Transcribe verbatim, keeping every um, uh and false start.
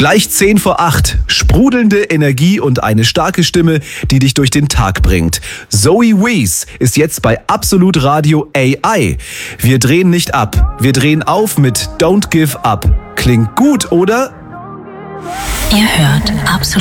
Gleich zehn vor acht. Sprudelnde Energie und eine starke Stimme, die dich durch den Tag bringt. Zoe Wees ist jetzt bei Absolut Radio A I. Wir drehen nicht ab. Wir drehen auf mit Don't Give Up. Klingt gut, oder? Ihr hört Absolut